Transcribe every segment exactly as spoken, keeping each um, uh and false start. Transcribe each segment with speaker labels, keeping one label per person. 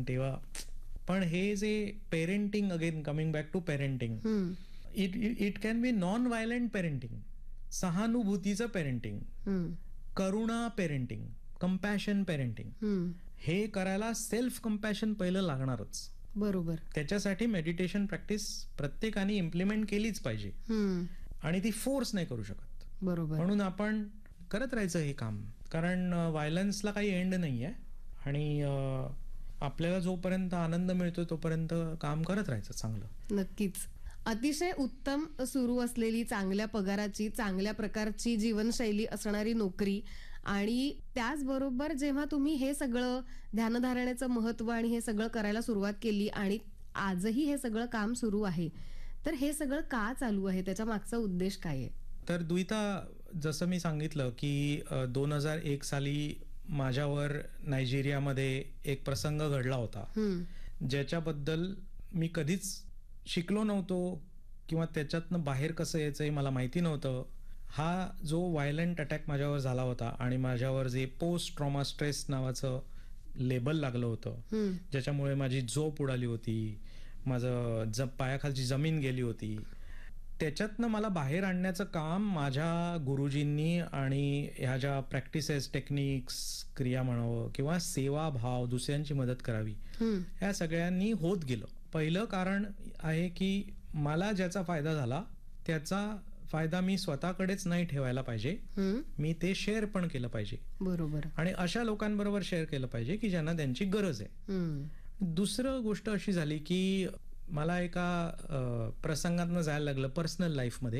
Speaker 1: तेव्हा पण हे जे parenting, again coming back to parenting, it it can be non violent parenting, सहानुभूतीचं parenting, Karuna parenting, compassion parenting. हे करायला सेल्फ कंपॅशन पहिलं लागणारच.
Speaker 2: बरोबर.
Speaker 1: त्याच्यासाठी मेडिटेशन प्रॅक्टिस प्रत्येकाने इम्प्लिमेंट केलीच पाहिजे आणि ती फोर्स नाही करू शकत.
Speaker 2: बरोबर.
Speaker 1: म्हणून आपण करत राहायचं हे काम, कारण व्हायलन्सला काही एंड नाही आहे आणि आपल्याला जोपर्यंत आनंद मिळतो तोपर्यंत काम करत राहायचं चांगलं.
Speaker 2: नक्कीच. अतिशय उत्तम सुरू असलेली, चांगल्या पगाराची, चांगल्या प्रकारची जीवनशैली असणारी नोकरी आणि त्याचबरोबर जेव्हा तुम्ही हे सगळं ध्यानधारणेचं महत्व आणि हे सगळं करायला सुरुवात केली आणि आजही हे सगळं काम सुरू आहे, तर हे सगळं का चालू आहे, त्याच्या मागचा उद्देश काय आहे?
Speaker 1: तर द्विता, जसं मी सांगितलं की दोन हजार एक साली माझ्यावर नायजेरियामध्ये एक प्रसंग घडला होता, ज्याच्याबद्दल मी कधीच शिकलो नव्हतो किंवा त्याच्यातनं बाहेर कसं यायचं हे मला माहिती नव्हतं. हा जो व्हायलंट अटॅक माझ्यावर झाला होता आणि माझ्यावर जे पोस्ट ट्रॉमा स्ट्रेस नावाचं लेबल लागलं होतं, ज्याच्यामुळे माझी झोप उडाली होती, माझं ज पायाखालची जमीन गेली होती, त्याच्यातनं मला बाहेर आणण्याचं काम माझ्या गुरुजींनी आणि ह्या ज्या प्रॅक्टिसेस, टेक्निक्स, क्रिया म्हणावं किंवा सेवाभाव, दुसऱ्यांची मदत करावी, ह्या सगळ्यांनी होत गेलं. पहिलं कारण आहे की मला ज्याचा फायदा झाला त्याचा फायदा मी स्वतःकडेच नाही ठेवायला पाहिजे, मी ते शेअर पण केलं पाहिजे.
Speaker 2: बरोबर.
Speaker 1: आणि अशा लोकांबरोबर शेअर केलं पाहिजे की ज्यांना त्यांची गरज आहे. दुसरं गोष्ट अशी झाली की मला एका प्रसंगातनं जायला लागलं पर्सनल लाईफमध्ये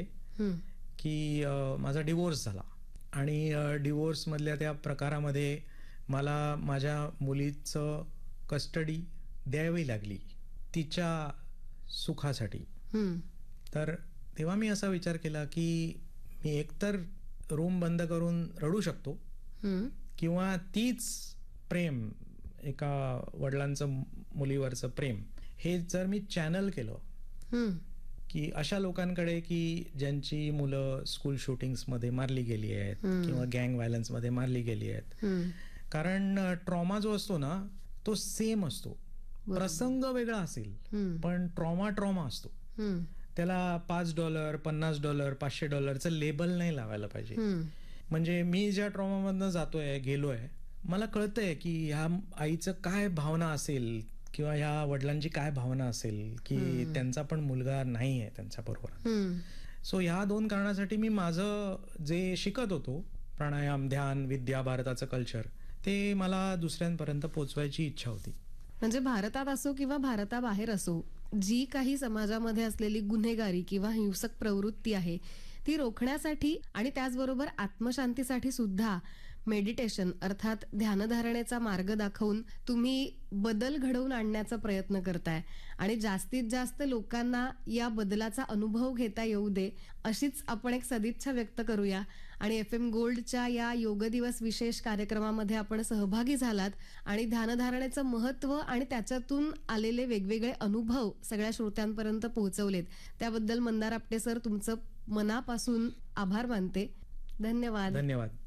Speaker 1: की माझा डिवोर्स झाला आणि डिवोर्स मधल्या त्या प्रकारामध्ये मला माझ्या मुलीचं कस्टडी द्यावी लागली तिच्या सुखासाठी. तर तेव्हा मी असा विचार केला की मी एकतर रूम बंद करून रडू शकतो किंवा तीच प्रेम, एका वडिलांचं मुलीवरचं प्रेम, हे जर मी चॅनल केलं की अशा लोकांकडे की ज्यांची मुलं स्कूल शूटिंग्समध्ये मारली गेली आहेत किंवा गँग व्हायलन्समध्ये मारली गेली आहेत. कारण ट्रॉमा जो असतो ना तो सेम असतो, प्रसंग वेगळा असेल पण ट्रॉमा ट्रॉमा असतो. त्याला पाच डॉलर पन्नास डॉलर पाचशे डॉलरचं लेबल नाही लावायला पाहिजे. म्हणजे मी ज्या ट्रॉमामधनं जातोय, गेलोय, मला कळतंय की ह्या आईचं काय भावना असेल किंवा ह्या वडिलांची काय भावना असेल की त्यांचा पण मुलगा नाही आहे त्यांच्या बरोबर. सो ह्या दोन कारणासाठी मी माझं जे शिकत होतो, प्राणायाम, ध्यान, विद्या, भारताचं कल्चर, ते मला दुसऱ्यांपर्यंत पोचवायची इच्छा होती.
Speaker 2: म्हणजे भारतात असो किंवा भारताबाहेर असो, जी काही समाजामध्ये असलेली गुन्हेगारी किंवा हिंसक प्रवृत्ती आहे ती रोखण्यासाठी आणि त्याचबरोबर आत्मशांतीसाठी सुद्धा मेडिटेशन अर्थात ध्यानधारणेचा मार्ग दाखवून तुम्ही बदल घडवून आणण्याचा प्रयत्न करताय आणि जास्तीत जास्त लोकांना या बदलाचा अनुभव घेता येऊ दे, अशीच आपण एक सदिच्छा व्यक्त करूया. आणि एफ एम गोल्डच्या या योग दिवस विशेष कार्यक्रमामध्ये आपण सहभागी झालात आणि ध्यानधारणेचं महत्व आणि त्याच्यातून आलेले वेगवेगळे अनुभव सगळ्या श्रोत्यांपर्यंत पोहोचवलेत. त्याबद्दल मंदार आपटे सर, तुमचं मनापासून आभार मानते. धन्यवाद.
Speaker 1: धन्यवाद.